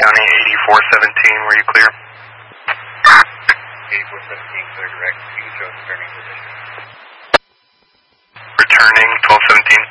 County 8417, were you clear? 8417, clear direct. You can show returning position. Returning 1217.